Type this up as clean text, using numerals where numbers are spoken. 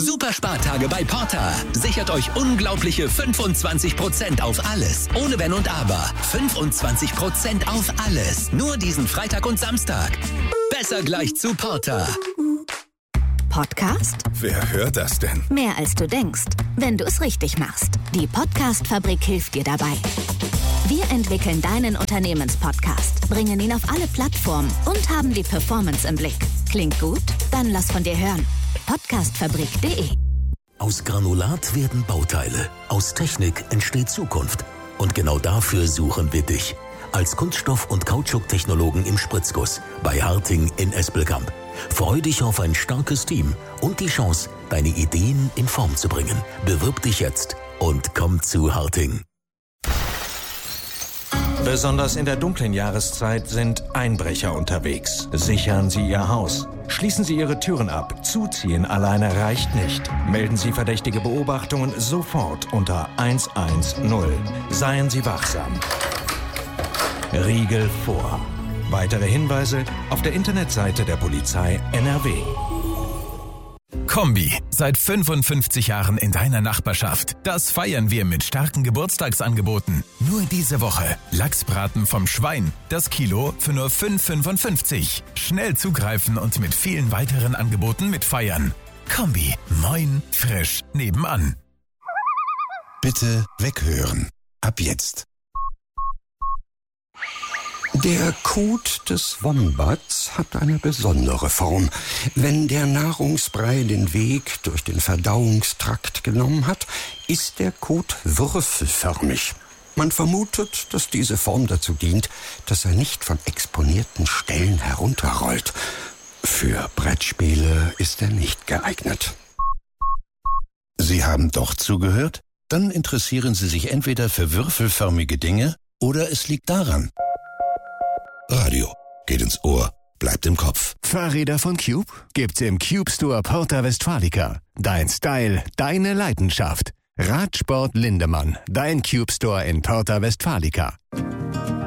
Super Spartage bei Porter. Sichert euch unglaubliche 25% auf alles. Ohne Wenn und Aber. 25% auf alles. Nur diesen Freitag und Samstag. Besser gleich zu Porter. Podcast? Wer hört das denn? Mehr als du denkst, wenn du es richtig machst. Die Podcast-Fabrik hilft dir dabei. Wir entwickeln deinen Unternehmenspodcast, bringen ihn auf alle Plattformen und haben die Performance im Blick. Klingt gut? Dann lass von dir hören. Podcastfabrik.de. Aus Granulat werden Bauteile. Aus Technik entsteht Zukunft. Und genau dafür suchen wir dich. Als Kunststoff- und Kautschuktechnologen im Spritzguss bei Harting in Espelkamp. Freu dich auf ein starkes Team und die Chance, deine Ideen in Form zu bringen. Bewirb dich jetzt und komm zu Harting. Besonders in der dunklen Jahreszeit sind Einbrecher unterwegs. Sichern Sie Ihr Haus. Schließen Sie Ihre Türen ab. Zuziehen alleine reicht nicht. Melden Sie verdächtige Beobachtungen sofort unter 110. Seien Sie wachsam. Riegel vor. Weitere Hinweise auf der Internetseite der Polizei NRW. Kombi, seit 55 Jahren in deiner Nachbarschaft. Das feiern wir mit starken Geburtstagsangeboten. Nur diese Woche Lachsbraten vom Schwein, das Kilo für nur 5,55. Schnell zugreifen und mit vielen weiteren Angeboten mitfeiern. Kombi, moin, frisch, nebenan. Bitte weghören. Ab jetzt. Der Kot des Wombats hat eine besondere Form. Wenn der Nahrungsbrei den Weg durch den Verdauungstrakt genommen hat, ist der Kot würfelförmig. Man vermutet, dass diese Form dazu dient, dass er nicht von exponierten Stellen herunterrollt. Für Brettspiele ist er nicht geeignet. Sie haben doch zugehört? Dann interessieren Sie sich entweder für würfelförmige Dinge oder es liegt daran. Radio geht ins Ohr, bleibt im Kopf. Fahrräder von Cube gibt's im Cube Store Porta Westfalica. Dein Style, deine Leidenschaft. Radsport Lindemann, dein Cube Store in Porta Westfalica.